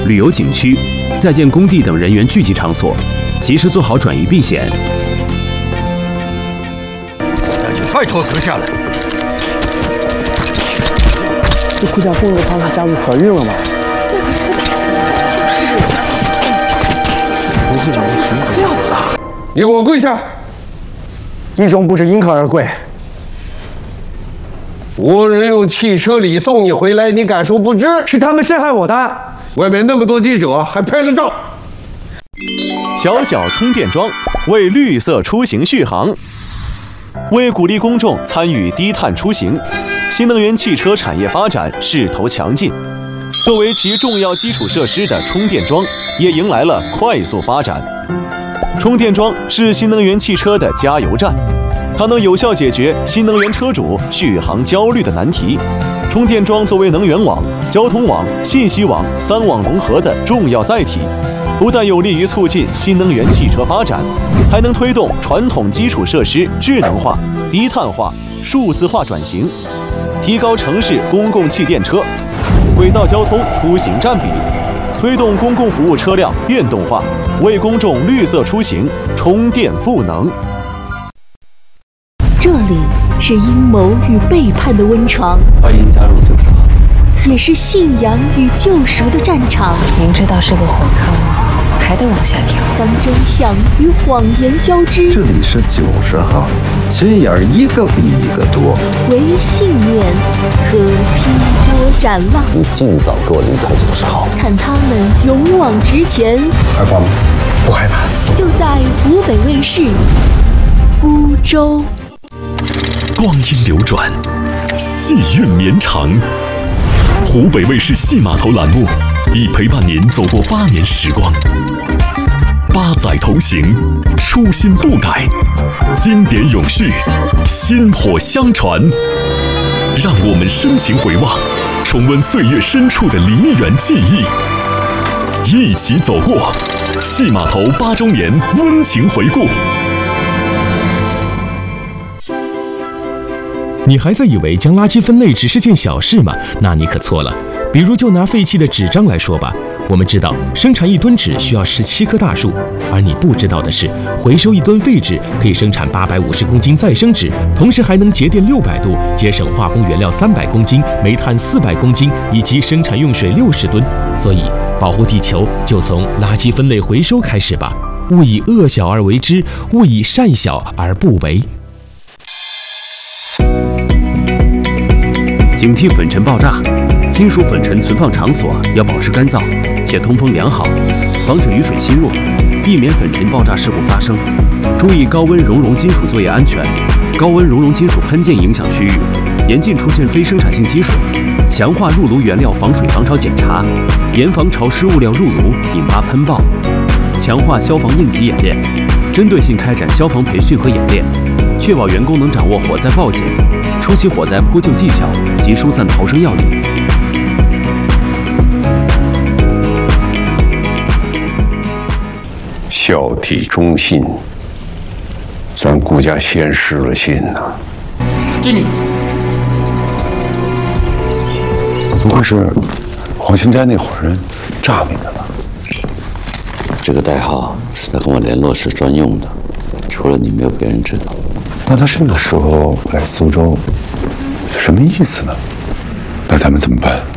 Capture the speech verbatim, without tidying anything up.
旅游景区、在建工地等人员聚集场所，及时做好转移避险。 那就拜托阁下了。 这顾家公主她是家族怀孕了吗？ 那可是个大喜事。 不是什么什么这样子的，你给我跪下！ 义兄不是因何而跪。 无人用汽车礼送你回来，你敢说不知？ 是他们陷害我的。 外面那么多记者，还拍了照。 小小充电桩为绿色出行续航，为鼓励公众参与低碳出行，新能源汽车产业发展势头强劲。作为其重要基础设施的充电桩，也迎来了快速发展。充电桩是新能源汽车的加油站。 它能有效解决新能源车主续航焦虑的难题。充电桩作为能源网、交通网、信息网三网融合的重要载体，不但有利于促进新能源汽车发展，还能推动传统基础设施智能化、低碳化、数字化转型，提高城市公共汽电车、轨道交通出行占比，推动公共服务车辆电动化，为公众绿色出行充电赋能。 这里是阴谋与背叛的温床， 欢迎加入九十号， 也是信仰与救赎的战场。 明知道是个火坑，还得往下跳。 当真相与谎言交织， 这里是九十号，这样一个比一个多。 唯信念可劈波斩浪。 你尽早给我离开九十号， 看他们勇往直前。 害怕吗？不害怕。 就在湖北卫视孤舟。 光阴流转，戏韵绵长。湖北卫视戏码头栏目已陪伴您走过八年时光，八载同行，初心不改，经典永续，薪火相传。让我们深情回望，重温岁月深处的梨园记忆，一起走过戏码头八周年温情回顾。 你还在以为将垃圾分类只是件小事吗？那你可错了。比如，就拿废弃的纸张来说吧，我们知道生产一吨纸需要十七棵大树，而你不知道的是，回收一吨废纸可以生产八百五十公斤再生纸，同时还能节电六百度，节省化工原料三百公斤、煤炭四百公斤以及生产用水六十吨。所以，保护地球就从垃圾分类回收开始吧。勿以恶小而为之，勿以善小而不为。 警惕粉尘爆炸，金属粉尘存放场所要保持干燥且通风良好，防止雨水侵入，避免粉尘爆炸事故发生。注意高温熔融金属作业安全，高温熔融金属喷溅影响区域，严禁出现非生产性金属。强化入炉原料防水防潮检查，严防潮湿物料入炉引发喷爆。强化消防应急演练，针对性开展消防培训和演练，确保员工能掌握火灾报警、初期火灾扑救技巧及疏散逃生要领。 孝悌忠信，咱顾家先失了信呐、啊。 经理， 不会是黄兴斋那伙人诈你的吧？ 这个代号是他跟我联络时专用的，除了你，没有别人知道。 那他这个时候来苏州，什么意思呢？那咱们怎么办？